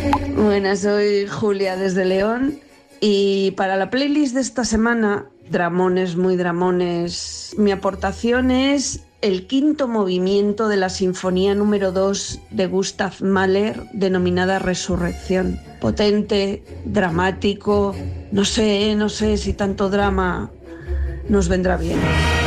Buenas, soy Julia desde León y para la playlist de esta semana, dramones, muy dramones, mi aportación es el quinto movimiento de la Sinfonía número 2 de Gustav Mahler, denominada Resurrección. Potente, dramático, no sé si tanto drama nos vendrá bien.